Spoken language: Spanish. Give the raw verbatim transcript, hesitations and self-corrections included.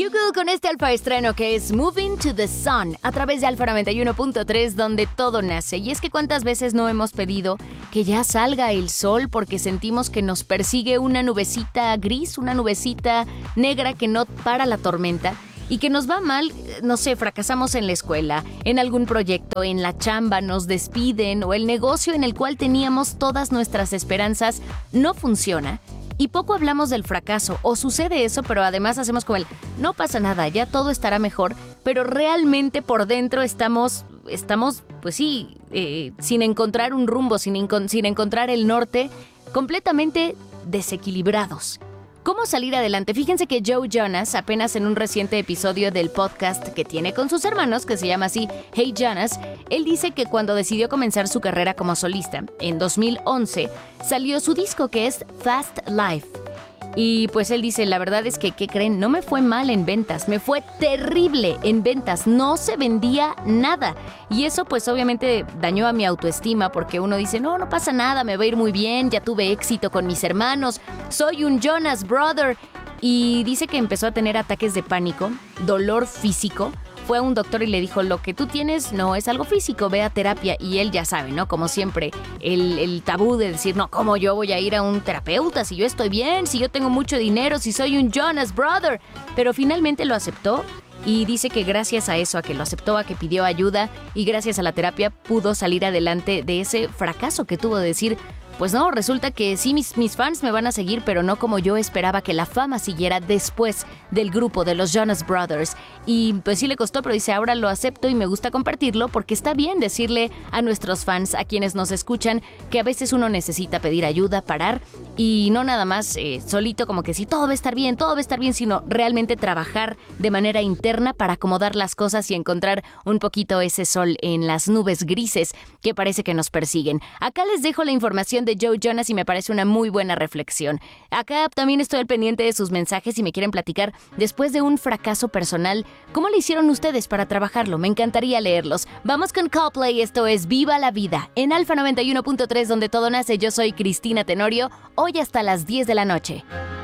Juggle con este alfa estreno que es Moving to the Sun a través de Alfa noventa y uno punto tres, donde todo nace. Y es que cuántas veces no hemos pedido que ya salga el sol porque sentimos que nos persigue una nubecita gris, una nubecita negra que no para la tormenta y que nos va mal, no sé, fracasamos en la escuela, en algún proyecto, en la chamba, nos despiden o el negocio en el cual teníamos todas nuestras esperanzas no funciona. Y poco hablamos del fracaso, o sucede eso, pero además hacemos como el, no pasa nada, ya todo estará mejor, pero realmente por dentro estamos, estamos pues sí, eh, sin encontrar un rumbo, sin, inco- sin encontrar el norte, completamente desequilibrados. ¿Cómo salir adelante? Fíjense que Joe Jonas, apenas en un reciente episodio del podcast que tiene con sus hermanos, que se llama así Hey Jonas, él dice que cuando decidió comenzar su carrera como solista, en dos mil once, salió su disco que es Fast Life. Y pues él dice, la verdad es que, ¿qué creen? No me fue mal en ventas, me fue terrible en ventas, no se vendía nada. Y eso pues obviamente dañó a mi autoestima porque uno dice, no, no pasa nada, me va a ir muy bien, ya tuve éxito con mis hermanos, soy un Jonas Brother. Y dice que empezó a tener ataques de pánico, dolor físico. Fue a un doctor y le dijo, lo que tú tienes no es algo físico, ve a terapia. Y él ya sabe, ¿no? Como siempre, el, el tabú de decir, no, ¿cómo yo voy a ir a un terapeuta si yo estoy bien, si yo tengo mucho dinero, si soy un Jonas Brother? Pero finalmente lo aceptó y dice que gracias a eso, a que lo aceptó, a que pidió ayuda y gracias a la terapia pudo salir adelante de ese fracaso que tuvo de decir, pues no, resulta que sí, mis, mis fans me van a seguir, pero no como yo esperaba que la fama siguiera después del grupo de los Jonas Brothers. Y pues sí le costó, pero dice, ahora lo acepto y me gusta compartirlo porque está bien decirle a nuestros fans, a quienes nos escuchan, que a veces uno necesita pedir ayuda, parar y no nada más eh, solito como que sí, todo va a estar bien, todo va a estar bien, sino realmente trabajar de manera interna para acomodar las cosas y encontrar un poquito ese sol en las nubes grises que parece que nos persiguen. Acá les dejo la información de Joe Jonas y me parece una muy buena reflexión. Acá también estoy al pendiente de sus mensajes y me quieren platicar después de un fracaso personal. ¿Cómo le hicieron ustedes para trabajarlo? Me encantaría leerlos. Vamos con Coldplay, esto es Viva la Vida en Alfa noventa y uno punto tres, donde todo nace. Yo soy Cristina Tenorio, hoy hasta las diez de la noche.